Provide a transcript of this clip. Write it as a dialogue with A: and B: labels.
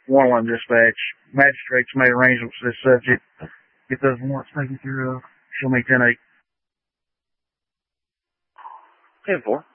A: 1-1 dispatch. Magistrates made arrangements for this subject. Get those warrants taken care of. Show me 10-8.
B: 10-4.